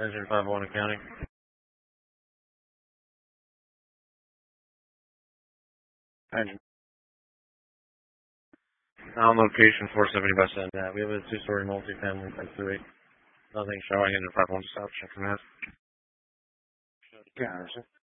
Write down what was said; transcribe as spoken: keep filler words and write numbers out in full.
Engine five one accounting. Engine. On location four seventy by seven. Yeah, we have a two-story multi-family type three. Nothing showing in the five one stop. Check from that. Yeah,